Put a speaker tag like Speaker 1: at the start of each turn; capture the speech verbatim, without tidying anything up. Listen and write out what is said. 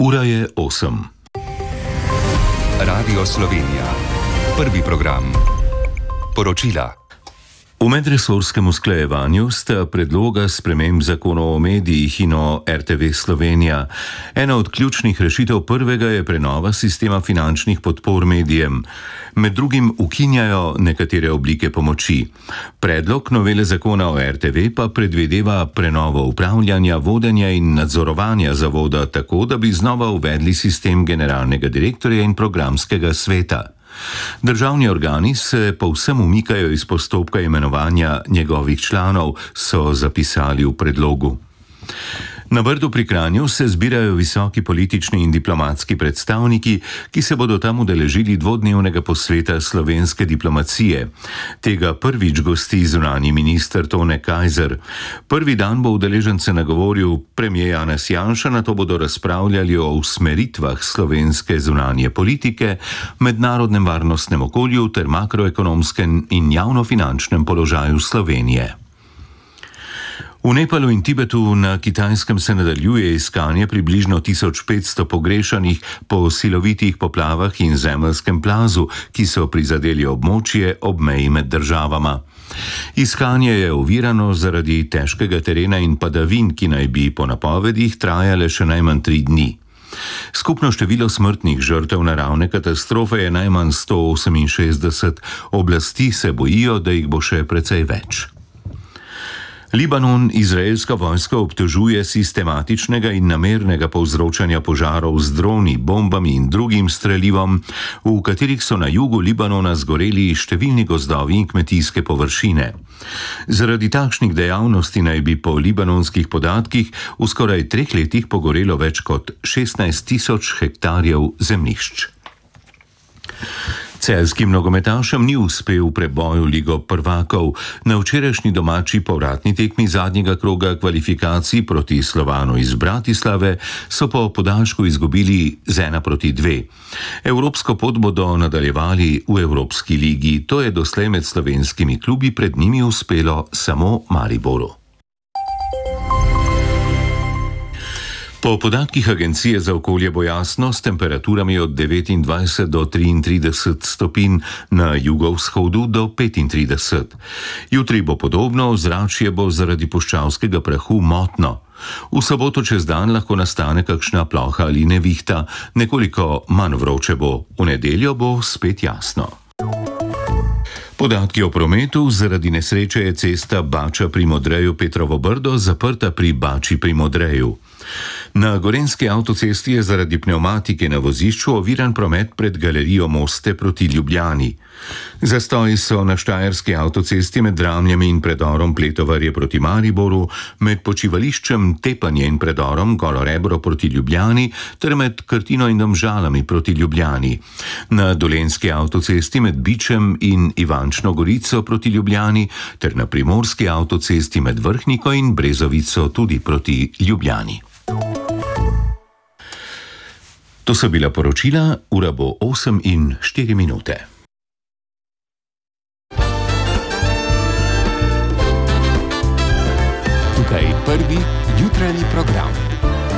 Speaker 1: Ura je osem.
Speaker 2: Radio Slovenija. Prvi program. Poročila.
Speaker 1: V medresorskem usklajevanju sta predloga sprememb zakonov o medijih in o R T V Slovenija. Ena od ključnih rešitev prvega je prenova sistema finančnih podpor medijem. Med drugim ukinjajo nekatere oblike pomoči. Predlog novele zakona o R T V pa predvideva prenovo upravljanja, vodenja in nadzorovanja zavoda tako, da bi znova uvedli sistem generalnega direktorja in programskega sveta. Državni organi se povsem umikajo iz postopka imenovanja njegovih članov, so zapisali v predlogu. Na Brdu pri Kranju se zbirajo visoki politični in diplomatski predstavniki, ki se bodo tam udeležili dvodnevnega posveta slovenske diplomacije. Tega prvič gosti zunanji minister Tone Kajzer. Prvi dan bo udeležence nagovoril premier Janez Janša, nato bodo razpravljali o usmeritvah slovenske zunanje politike, mednarodnem varnostnem okolju ter makroekonomskem in javnofinančnem položaju Slovenije. V Nepalu in Tibetu na Kitajskem se nadaljuje iskanje približno tisoč petsto pogrešanih po silovitih poplavah in zemeljskem plazu, ki so prizadeli območje ob meji med državama. Iskanje je ovirano zaradi težkega terena in padavin, ki naj bi po napovedih trajale še najmanj tri dni. Skupno število smrtnih žrtev naravne katastrofe je najmanj sto oseminšestdeset, oblasti se bojijo, da jih bo še precej več. Libanon izraelska vojska obtožuje sistematičnega in namernega povzročanja požarov z droni, bombami in drugim strelivom, v katerih so na jugu Libanona zgoreli številni gozdovi in kmetijske površine. Zaradi takšnih dejavnosti naj bi po libanonskih podatkih v skoraj treh letih pogorelo več kot šestnajst tisoč hektarjev zemljišč. Celjskim nogometašem ni uspel v preboju Ligo prvakov. Na včerajšnji domači povratni tekmi zadnjega kroga kvalifikacij proti Slovanu iz Bratislave so po podaljšku izgubili z ena proti dve. Evropsko pot bodo nadaljevali v Evropski ligi. To je doslej med slovenskimi klubi pred njimi uspelo samo Mariboru. Po podatkih Agencije za okolje bo jasno s temperaturami od devetindvajset do triintrideset stopinj, na jugovzhodu do petintrideset. Jutri bo podobno, ozračje bo zaradi puščavskega prahu motno. V soboto čez dan lahko nastane kakšna ploha ali nevihta, nekoliko manj vroče bo, v nedeljo bo spet jasno. Podatki o prometu: zaradi nesreče je cesta Bača pri Modreju Petrovo Brdo zaprta pri Bači pri Modreju. Na gorenjski avtocesti je zaradi pnevmatike na vozišču oviran promet pred galerijo Moste proti Ljubljani. Zastoji so na štajerski avtocesti med Dramljami in predorom Pletovarje proti Mariboru, med počivališčem Tepanje in predorom Golo Rebro proti Ljubljani ter med Krtino in Domžalami proti Ljubljani. Na dolenjski avtocesti med Bičem in Ivančno Gorico proti Ljubljani ter na primorski avtocesti med Vrhniko in Brezovico tudi proti Ljubljani. To so bila poročila, ura bo osem in štiri minute.
Speaker 2: Tukaj prvi jutranji program.